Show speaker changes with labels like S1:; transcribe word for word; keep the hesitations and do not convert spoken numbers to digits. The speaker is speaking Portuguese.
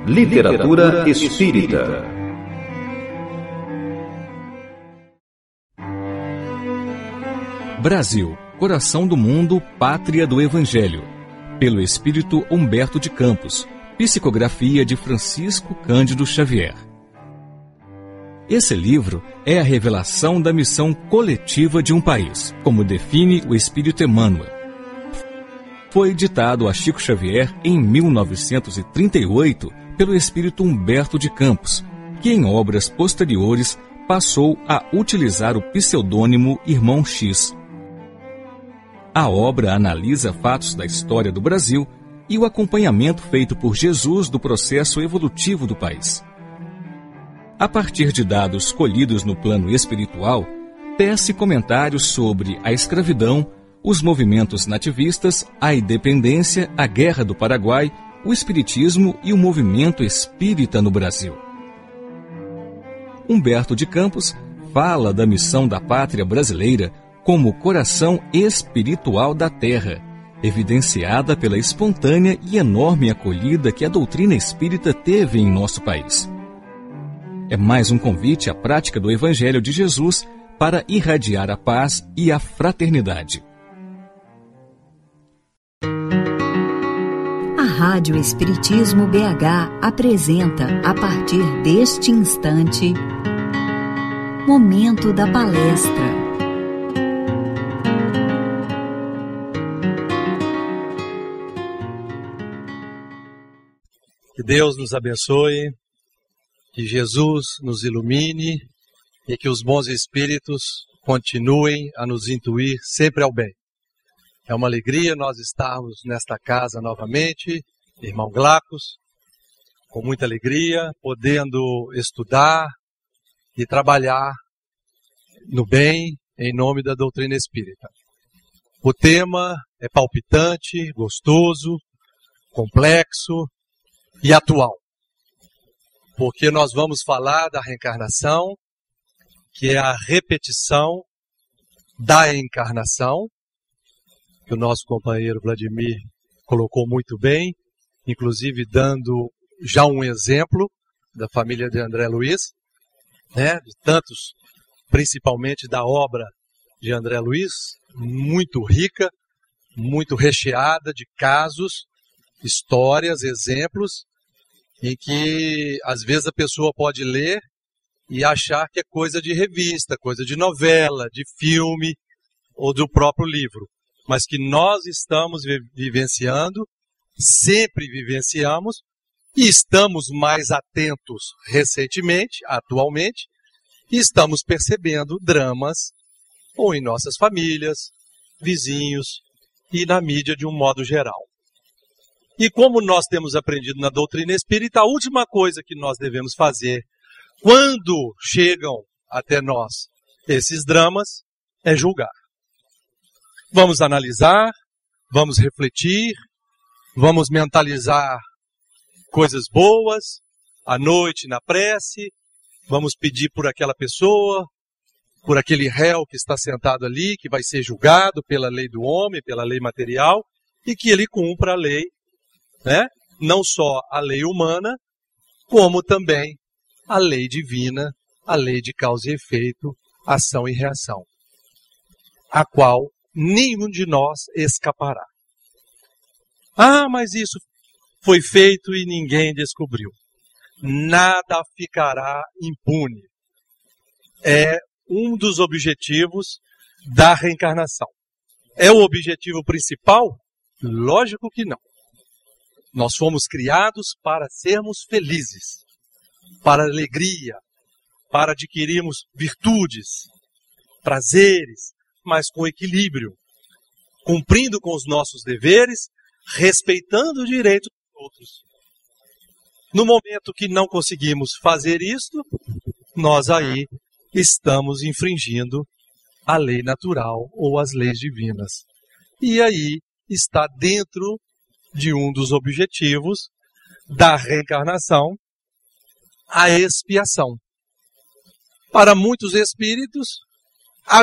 S1: Literatura Espírita.
S2: Brasil, coração do mundo, pátria do Evangelho. Pelo espírito Humberto de Campos. Psicografia de Francisco Cândido Xavier. Esse livro é a revelação da missão coletiva de um país, como define o Espírito Emmanuel. Foi ditado a Chico Xavier em mil novecentos e trinta e oito pelo espírito Humberto de Campos, que em obras posteriores passou a utilizar o pseudônimo Irmão X. A obra analisa fatos da história do Brasil e o acompanhamento feito por Jesus do processo evolutivo do país. A partir de dados colhidos no plano espiritual, tece comentários sobre a escravidão, os movimentos nativistas, a independência, a Guerra do Paraguai, o espiritismo e o movimento espírita no Brasil. Humberto de Campos fala da missão da pátria brasileira como o coração espiritual da terra, evidenciada pela espontânea e enorme acolhida que a doutrina espírita teve em nosso país. É mais um convite à prática do Evangelho de Jesus para irradiar a paz e a fraternidade.
S3: A Rádio Espiritismo B H apresenta, a partir deste instante, Momento da Palestra.
S4: Que Deus nos abençoe, que Jesus nos ilumine e que os bons espíritos continuem a nos intuir sempre ao bem. É uma alegria nós estarmos nesta casa novamente, irmão Glacos, com muita alegria, podendo estudar e trabalhar no bem em nome da doutrina espírita. O tema é palpitante, gostoso, complexo e atual, porque nós vamos falar da reencarnação, que é a repetição da encarnação, que o nosso companheiro Vladimir colocou muito bem, inclusive dando já um exemplo da família de André Luiz, né, de tantos, principalmente da obra de André Luiz, muito rica, muito recheada de casos, histórias, exemplos, em que às vezes a pessoa pode ler e achar que é coisa de revista, coisa de novela, de filme ou do próprio livro, mas que nós estamos vivenciando, sempre vivenciamos, e estamos mais atentos recentemente, atualmente, e estamos percebendo dramas ou em nossas famílias, vizinhos e na mídia de um modo geral. E como nós temos aprendido na doutrina espírita, a última coisa que nós devemos fazer quando chegam até nós esses dramas é julgar. Vamos analisar, vamos refletir, vamos mentalizar coisas boas, à noite na prece, vamos pedir por aquela pessoa, por aquele réu que está sentado ali, que vai ser julgado pela lei do homem, pela lei material, e que ele cumpra a lei, né? Não só a lei humana, como também a lei divina, a lei de causa e efeito, ação e reação, a qual nenhum de nós escapará. Ah, mas isso foi feito e ninguém descobriu. Nada ficará impune. É um dos objetivos da reencarnação. É o objetivo principal? Lógico que não. Nós fomos criados para sermos felizes, para alegria, para adquirirmos virtudes, prazeres, mas com equilíbrio, cumprindo com os nossos deveres, respeitando o direito dos outros. No momento que não conseguimos fazer isto, nós aí estamos infringindo a lei natural ou as leis divinas. E aí está dentro de um dos objetivos da reencarnação, a expiação. Para muitos espíritos,